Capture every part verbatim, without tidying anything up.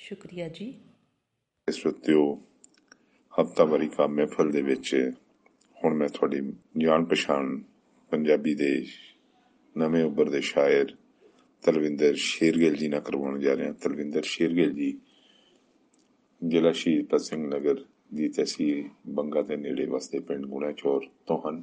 ਸ਼ੁਕਰੀਆ ਜੀ। ਸਰੋਤਿਓ, ਹਫ਼ਤਾਵਾਰੀ ਕਾਵਿ ਮਹਿਫਲ ਦੇ ਵਿੱਚ ਹੁਣ ਮੈਂ ਤੁਹਾਡੀ ਜਾਣ ਪਛਾਣ ਪੰਜਾਬੀ ਦੇ ਨਵੇਂ ਉੱਭਰਦੇ ਸ਼ਾਇਰ ਤਲਵਿੰਦਰ ਸ਼ੇਰਗਿੱਲ ਜੀ ਨਾਲ ਕਰਵਾਉਣ ਜਾ ਰਿਹਾ। ਤਲਵਿੰਦਰ ਸ਼ੇਰਗਿੱਲ ਜੀ ਜ਼ਿਲ੍ਹਾ ਸ਼ਹੀਦ ਭਗਤ ਸਿੰਘ ਨਗਰ ਦੀ ਤਹਿਸੀਲ ਬੰਗਾ ਦੇ ਨੇੜੇ ਵਸਦੇ ਪਿੰਡ ਗੁਣਾ ਚੌਰ ਤੋਂ ਹਨ।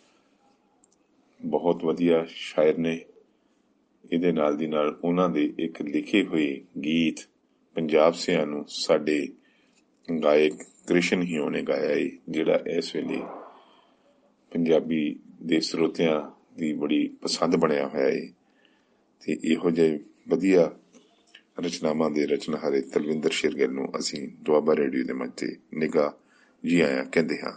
ਬਹੁਤ ਵਧੀਆ ਸ਼ਾਇਰ ਨੇ। ਇਹਦੇ ਨਾਲ ਦੀ ਨਾਲ ਉਹਨਾਂ ਦੇ ਇੱਕ ਲਿਖੇ ਹੋਏ ਗੀਤ ਪੰਜਾਬ ਸਿਆਂ ਨੂੰ ਸਾਡੇ ਗਾਇਕ ਕ੍ਰਿਸ਼ਨ ਹੀਓ ਨੇ ਗਾਇਆ ਏ, ਜਿਹੜਾ ਇਸ ਵੇਲੇ ਪੰਜਾਬੀ ਦੇ ਸਰੋਤਿਆਂ ਦੀ ਬੜੀ ਪਸੰਦ ਬਣਿਆ ਹੋਇਆ ਏ। ਤੇ ਇਹੋ ਜਿਹੇ ਵਧੀਆ ਰਚਨਾਵਾਂ ਦੇ ਰਚਨਹਾਰੇ ਤਲਵਿੰਦਰ ਸ਼ੇਰਗਿੱਲ ਨੂੰ ਅਸੀਂ ਦੁਆਬਾ ਰੇਡੀਓ ਦੇ ਮੰਚ ਤੇ ਨਿੱਘਾ ਜੀ ਆਇਆਂ ਕਹਿੰਦੇ ਹਾਂ।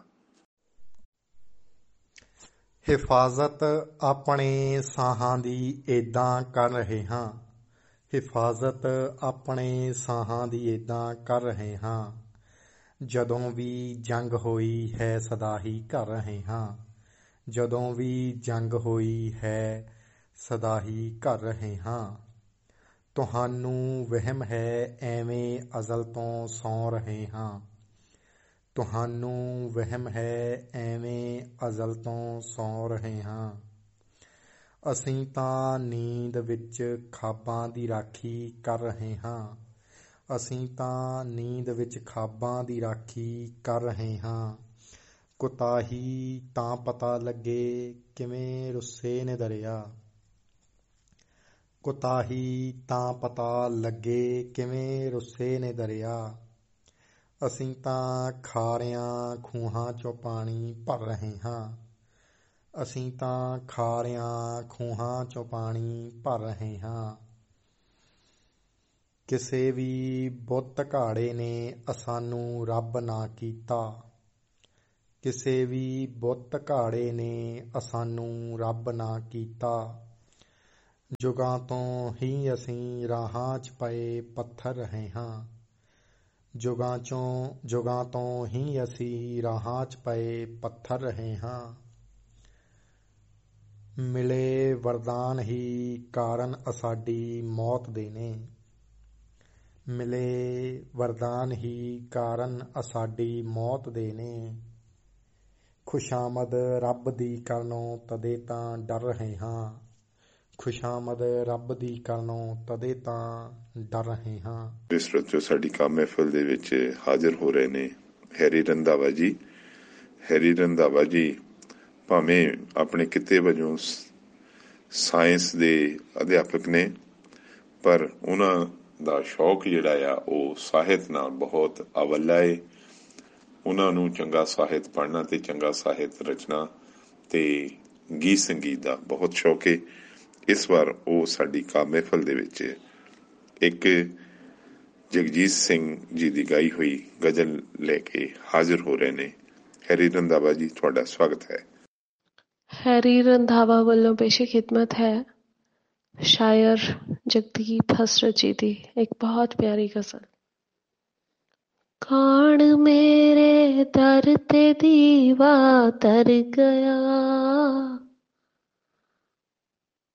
ਹਿਫਾਜ਼ਤ ਆਪਣੇ ਸਾਹਾਂ ਦੀ ਏਦਾਂ ਕਰ ਰਹੇ ਹਾਂ, ਹਿਫਾਜ਼ਤ ਆਪਣੇ ਸਾਹਾਂ ਦੀ ਏਦਾਂ ਕਰ ਰਹੇ ਹਾਂ, ਜਦੋਂ ਵੀ ਜੰਗ ਹੋਈ ਹੈ ਸਦਾ ਹੀ ਕਰ ਰਹੇ ਹਾਂ, ਜਦੋਂ ਵੀ ਜੰਗ ਹੋਈ ਹੈ ਸਦਾ ਹੀ ਕਰ ਰਹੇ ਹਾਂ। ਤੁਹਾਨੂੰ ਵਹਿਮ ਹੈ ਐਵੇਂ ਅਜ਼ਲ ਤੋਂ ਸੌਂ ਰਹੇ ਹਾਂ, ਤੁਹਾਨੂੰ ਵਹਿਮ ਹੈ ਐਵੇਂ ਅਜ਼ਲ ਤੋਂ ਸੌਂ ਰਹੇ ਹਾਂ। ਅਸੀਂ ਤਾਂ ਨੀਂਦ ਵਿੱਚ ਖਾਬਾਂ ਦੀ ਰਾਖੀ ਕਰ ਰਹੇ ਹਾਂ, ਅਸੀਂ ਤਾਂ ਨੀਂਦ ਵਿੱਚ ਖਾਬਾਂ ਦੀ ਰਾਖੀ ਕਰ ਰਹੇ ਹਾਂ। ਕੁਤਾਹੀ ਤਾਂ ਪਤਾ ਲੱਗੇ ਕਿਵੇਂ ਰੁੱਸੇ ਨੇ ਦਰਿਆ, ਕੁਤਾਹੀ ਤਾਂ ਪਤਾ ਲੱਗੇ ਕਿਵੇਂ ਰੁੱਸੇ ਨੇ ਦਰਿਆ। ਅਸੀਂ ਤਾਂ ਖਾਰਿਆਂ ਖੂਹਾਂ ਚੋਂ ਪਾਣੀ ਭਰ ਰਹੇ ਹਾਂ, ਅਸੀਂ ਤਾਂ ਖਾਰਿਆਂ ਖੂਹਾਂ ਚੋਂ ਪਾਣੀ ਭਰ ਰਹੇ ਹਾਂ। ਕਿਸੇ ਵੀ ਬੁੱਤ ਘਾੜੇ ਨੇ ਅਸਾਨੂੰ ਰੱਬ ਨਾ ਕੀਤਾ, ਕਿਸੇ ਵੀ ਬੁੱਤ ਘਾੜੇ ਨੇ ਅਸਾਨੂੰ ਰੱਬ ਨਾ ਕੀਤਾ। ਜੁਗਾਂ ਤੋਂ ਹੀ ਅਸੀਂ ਰਾਹਾਂ 'ਚ ਪਏ ਪੱਥਰ ਰਹੇ ਹਾਂ, ਜੁਗਾਂ ਚੋਂ ਜੁਗਾਂ ਤੋਂ ਹੀ ਅਸੀਂ ਰਾਹਾਂ 'ਚ ਪਏ ਪੱਥਰ ਰਹੇ ਹਾਂ। ਮਿਲੇ ਵਰਦਾਨ ਹੀ ਕਾਰਨ ਅਸਾਡੀ ਮੌਤ ਦੇ ਨੇ, ਮਿਲੇ ਵਰਦਾਨ ਹੀ ਕਾਰਨ ਅਸਾਡੀ ਮੌਤ ਦੇ ਨੇ। ਖੁਸ਼ਾਮਦ ਰੱਬ ਦੀ ਕਰਨੋਂ ਤਦੇ ਤਾਂ ਡਰ ਰਹੇ ਹਾਂ, ਖੁਸ਼ਾਮਦ ਰੱਬ ਦੀ ਕਰਨੋਂ ਤਦੇ ਤਾਂ ਡਰ ਰਹੇ ਹਾਂ। ਇਸ ਵਿੱਚ ਸਾਡੀ ਕਾਵਿ ਮਹਿਫਲ ਦੇ ਵਿੱਚ ਹਾਜ਼ਰ ਹੋ ਰਹੇ ਨੇ ਹੈਰੀ ਰੰਧਾਵਾ ਜੀ। ਹੈਰੀ ਰੰਧਾਵਾ ਜੀ ਭਾਵੇਂ ਆਪਣੇ ਕਿੱਤੇ ਵਜੋਂ ਸਾਇੰਸ ਦੇ ਅਧਿਆਪਕ ਨੇ, ਪਰ ਉਹਨਾਂ ਦਾ ਸ਼ੌਕ ਜਿਹੜਾ ਆ ਉਹ ਸਾਹਿਤ ਨਾਲ ਬਹੁਤ ਅਵੱਲਾ ਏ। ਉਹਨਾਂ ਨੂੰ ਚੰਗਾ ਸਾਹਿਤ ਪੜ੍ਹਨਾ ਤੇ ਚੰਗਾ ਸਾਹਿਤ ਰਚਨਾ ਤੇ ਗੀਤ ਸੰਗੀਤ ਦਾ ਬਹੁਤ ਸ਼ੌਕ ਏ। ਇਸ ਵਾਰ ਉਹ ਸਾਡੀ ਕਾਵਿ ਮਹਿਫਲ ਦੇ ਵਿੱਚ ਇੱਕ ਜਗਜੀਤ ਸਿੰਘ ਜੀ ਦੀ ਗਾਈ ਹੋਈ ਗਜ਼ਲ ਲੈ ਕੇ ਹਾਜ਼ਰ ਹੋ ਰਹੇ ਨੇ। ਹੈਰੀ ਰੰਧਾਵਾ ਜੀ, ਤੁਹਾਡਾ ਸਵਾਗਤ ਹੈ। ਹੈਰੀ ਰੰਧਾਵਾ ਵੱਲੋਂ ਪੇਸ਼ੀ ਖਿਦਮਤ ਹੈ ਸ਼ਾਇਰ ਜਗਦੀਪ ਹਸਰਤ ਜੀ ਦੀ ਇੱਕ ਬਹੁਤ ਪਿਆਰੀ ਗਜ਼ਲ। ਕਾਣ ਮੇਰੇ ਦਰ ਤੇ ਦੀਵਾ ਤਰ ਗਿਆ,